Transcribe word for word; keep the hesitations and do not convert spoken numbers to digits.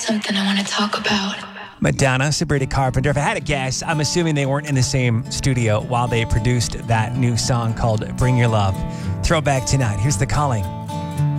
something I want to talk about. Madonna, Sabrina Carpenter. If I had to guess, I'm assuming they weren't in the same studio while they produced that new song called Bring Your Love. Throwback tonight. Here's The Calling.